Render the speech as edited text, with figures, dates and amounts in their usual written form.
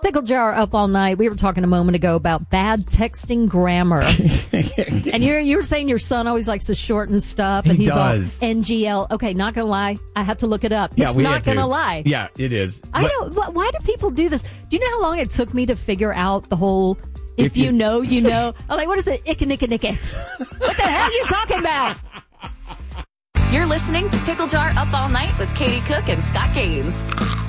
Pickle Jar up all night. We were talking a moment ago about bad texting grammar. And you were saying your son always likes to shorten stuff. And He he's does. all NGL. Okay, not going to lie. I have to look it up. Yeah, It's we not had going to to. lie. Yeah, it is. I know. Why do people do this? Do you know how long it took me to figure out the whole, if you know, you know? I'm like, what is it? Icka, nicka, nicka. What the hell are you talking about? You're listening to Pickle Jar Up All Night with Katie Cook and Scott Gaines.